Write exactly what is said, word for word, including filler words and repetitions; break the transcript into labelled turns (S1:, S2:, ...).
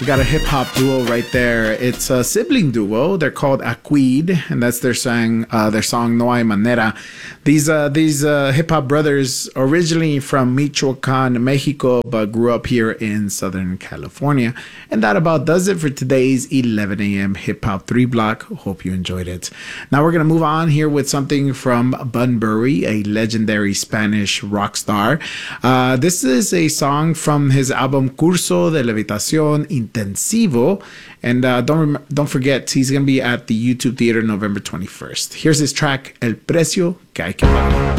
S1: We got a hip hop duo right there. It's a sibling duo. They're called Aquid, and that's their song. Uh, their song "No Hay Manera." These uh, these uh, hip hop brothers, originally from Michoacan, Mexico, but grew up here in Southern California. And that about does it for today's eleven a.m. Hip Hop Three Block. Hope you enjoyed it. Now we're gonna move on here with something from Bunbury, a legendary Spanish rock star. Uh, this is a song from his album Curso de Levitación Intensivo, and uh, don't rem- don't forget, he's going to be at the YouTube Theater November twenty-first. Here's his track El Precio que hay que pagar.